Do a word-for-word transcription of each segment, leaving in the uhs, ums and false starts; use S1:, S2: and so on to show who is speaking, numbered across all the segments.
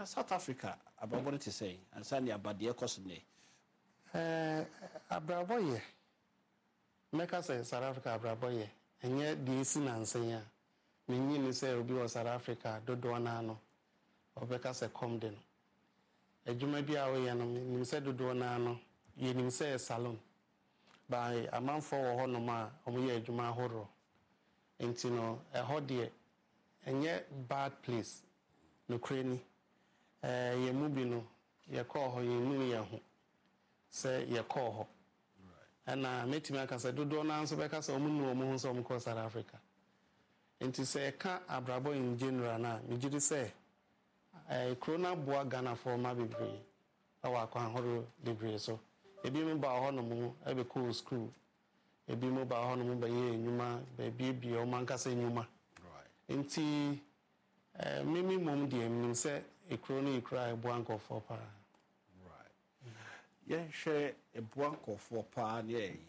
S1: na South Africa abrabo to say and say ne abade cost ne
S2: eh abrabo ye meka say South Africa abrabo ye enye de isi na nsen ya menyi ni say obi o South Africa dodo na no obeka say come de no adwuma bi a wo ye no nim say dodo na no ye nim say salon by amanfo wo ho no ma omo ye adwuma horo enti no e ho de enye bad place no kreni eh ye mu bi no ye call ho ye nu ye ho say ye call ho right ana metimi aka say dodo na nso be ka say omu nu omu ho so omu ko South Africa enti say ka abrabo in general na me gidi say eh corona boa Ghana for ma bebre awa kwan horo bebre so ebi mu ba ho no mu e be cool school ebi mu ba ho no mu ba ye enuma ba bi bi o man ka say enuma right enti eh mimi mom de em say e corona e cry boanko for pa
S1: right yeah share e boanko for pa na yi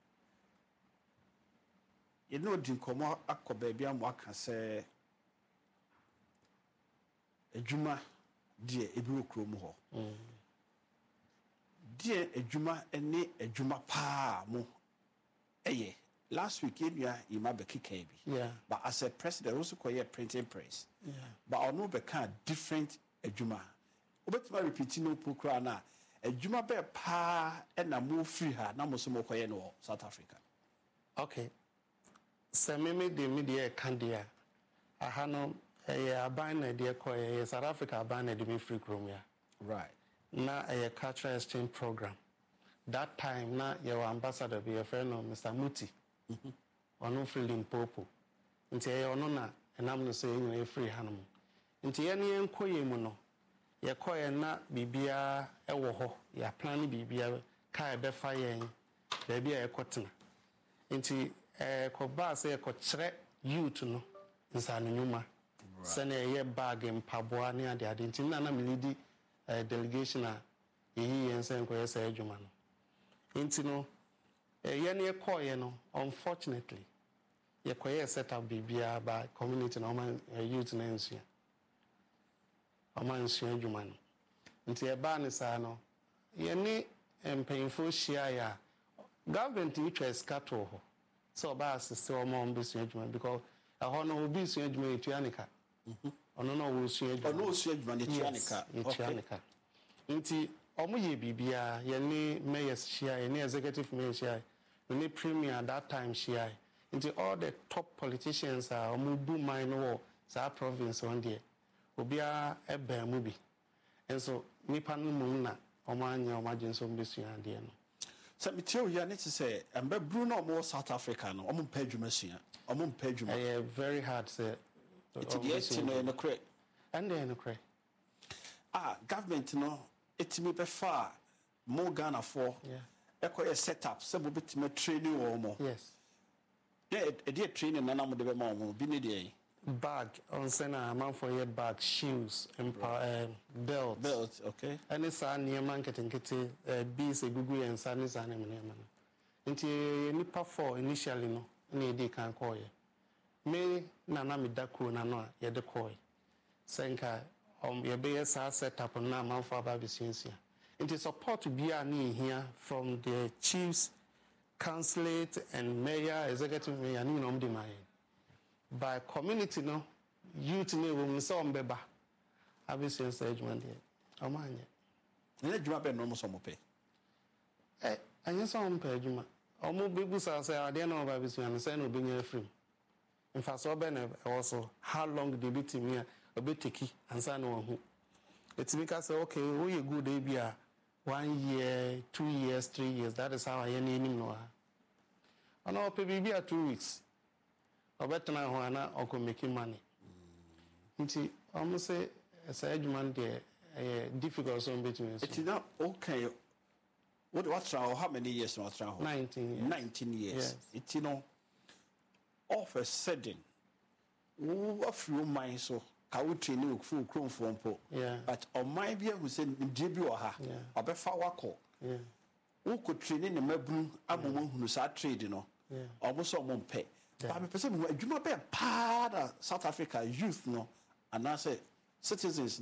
S1: you know din komo akoba bia mo aka say adwuma de ebi okrom ho de adwuma ene adwuma pa mo eye last week enua ima be kika bi
S2: yeah
S1: but as a president also call printing press
S2: yeah
S1: but ono be kind different adwuma obetima repeat no pokra na adwuma be pa na mo free ha na mo so mo koye no South Africa
S2: okay se meme de media kandia aha no eh aban na de koye South Africa aban na de me free chrome ya
S1: right
S2: na a cultural exchange program that time na your ambassador be your friend no Mister Muti mhm ono free Limpopo nti e ono na enam no so enwe free hanom nti ye ne enkoye mu no ye koye na bibia e wo ho ya plan bibia ka e be fa yen da bia e kotena nti eh ko ba se ko kire youth no nsa no nyuma se na ye bag mpaboa ne ade ade nti na na me lead uh, delegation a yehi yensen ko yesa adwuma no enti no eh ye ne koye no unfortunately ye koye set up bibia ba community no man uh, youth na nsua ama nsua adwuma no nti e ba ne sa no ye ne empayfo shia ya government interest kato ho so ba assist o mo mbesua adwuma because aho no obi sua adwuma etuanika mhm ono no wo sua adwuma
S1: ono sua adwuma ne tuanika
S2: etuanika nti omo ye bibia ye ne mayors shia ye ne executive mayor shia ne premier that time shia nti all the top politicians are omo bu mine wo sa province on there obia eba mu bi enso nipa no mu na omo anya omo agenso mbesua de no
S1: so metio ya ne to say embe Bruno omo South Africa no omo mpa adwuma sua omo mpa adwuma
S2: eh very hard say
S1: it's the yes no no correct
S2: and then no correct
S1: ah government no etimi be far mo Ghana for
S2: yeah
S1: ekoye setup se bo betime training wo mo
S2: yes
S1: yeah e dey training na na mo de be ma mo bi ne dey
S2: bag on sena man for your bag shoes and uh, belt
S1: belt okay
S2: and it's a near market and get uh, bees a gugu and sanis and man nti nipa for initially no na dey kan call ye me na na me dako na no ye de call senka um ye be sa setup na man for aba bisiensia nti support be a ni here from the chiefs consulate and mayor executive mayor ni no mde mai by community no youth ne wo mu so mbeba abisiensia adwuma de amanye
S1: ne adwuma be no mo so mo pe
S2: eh anya so mo pe adwuma omo bebu sa say ade na oba bisiensia no say no obenya free in fact so be na also how long the bit me obeteki ansa na wo etimi ka say okay we you good e bia one year two years three years that is how I any no ha ana ope bibia two weeks obetena ho ana oko make money nti omo say say adwuma de eh difficult so betimi
S1: it is not okay what what's how how many years no what's
S2: nineteen years
S1: nineteen years
S2: yes.
S1: It you know of a sudden wo few mind so ka wo training full chrome for mpo
S2: yeah
S1: but on my bia who say ndie bi o ha obefa wako
S2: yeah
S1: wo ko training ne mabunu amomo hunu sa trade no
S2: yeah
S1: omo so omo mpe ba me pese me adwuma be pa da South Africa youth no and I say citizens